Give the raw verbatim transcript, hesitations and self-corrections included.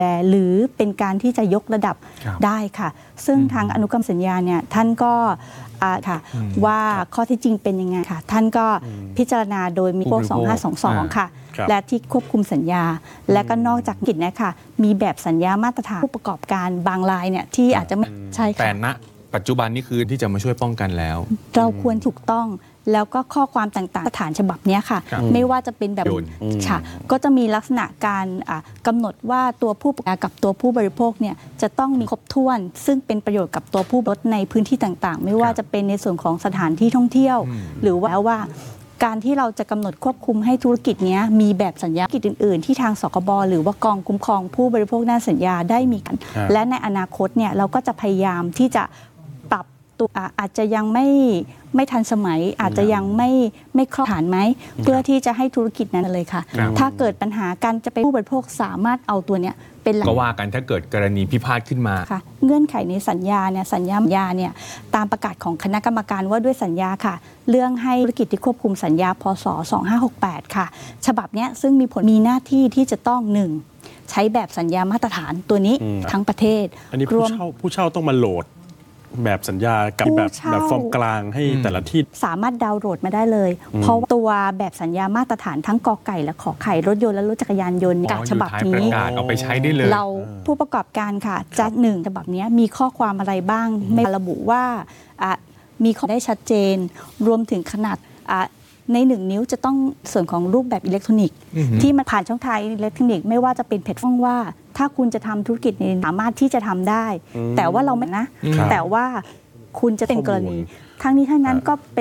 หรือเป็นการที่จะยกระดับได้ค่ะซึ่งทางอนุกรรมสัญญาเนี่ยท่านก็ค่ะว่าข้อที่จริงเป็นยังไงค่ะท่านก็พิจารณาโดยมีพวกสองห้าสองสองค่ะและที่ควบคุมสัญญาและก็นอกจากกิจเนี่ยค่ะมีแบบสัญญามาตรฐานผู้ประกอบการบางรายเนี่ยที่อาจจะไม่ใช่ค่ะแต่ณปัจจุบันนี่คือที่จะมาช่วยป้องกันแล้วเราควรถูกต้องแล้วก็ข้อความต่างๆฐานฉบับนี้ค่ะไม่ว่าจะเป็นแบบค่ะก็จะมีลักษณะการกำหนดว่าตัวผู้ประกอบกับตัวผู้บริโภคเนี่ยจะต้องมีครบถ้วนซึ่งเป็นประโยชน์กับตัวผู้บริโภคในพื้นที่ต่างๆไม่ว่าจะเป็นในส่วนของสถานที่ท่องเที่ยวหรือว่าว่าการที่เราจะกำหนดควบคุมให้ธุรกิจนี้มีแบบสัญญากิจอื่นๆที่ทางสคบหรือว่ากองคุ้มครองผู้บริโภคด้านสัญญาได้มีกันและในอนาคตเนี่ยเราก็จะพยายามที่จะปรับตัวอาจจะยังไม่ไม่ทันสมัยอาจจะยังไม่ไม่ครอบฐานไหมเพื่อที่จะให้ธุรกิจนั้นเลยค่ะถ้าเกิดปัญหาการจะไปผู้บริโภคสามารถเอาตัวเนี้ยเป็นหลักก็ว่ากันถ้าเกิดกรณีพิพาทขึ้นมาค่ะเงื่อนไขในสัญญาเนี่ยสัญญาสัญญาเนี่ยตามประกาศของคณะกรรมการว่าด้วยสัญญาค่ะเรื่องให้ธุรกิจที่ควบคุมสัญญาพศสองห้าหกแปดค่ะฉบับเนี้ยซึ่งมีผลมีหน้าที่ที่จะต้องหนึ่งใช้แบบสัญญามาตรฐานตัวนี้ทั้งประเทศอันนี้ผู้เช่าผู้เช่าต้องมาโหลดแบบสัญญากับแบบแบบฟอร์มกลางให้แต่ละที่สามารถดาวน์โหลดมาได้เลยเพราะตัวแบบสัญญามาตรฐานทั้งกอไก่และขอไข่รถยนต์และรถจักรยานยนต์กับฉบับนี้เอาไปใช้ได้เลยเราผู้ประกอบการค่ะจะหนึ่งฉบับนี้มีข้อความอะไรบ้างไม่ระบุว่ามีข้อได้ชัดเจนรวมถึงขนาดในหนึ่งนิ้วจะต้องส่วนของรูปแบบอิเล็กทรอนิกส์ที่มันผ่านช่องทางอิเล็กทรอนิกส์ไม่ว่าจะเป็นแพลตฟอร์มว่าถ้าคุณจะทำธุรกิจสามารถที่จะทำได้แต่ว่าเราไม่นะแต่ว่าคุณจะเป็นกรณีทั้งนี้ทั้งนั้นก็เป็น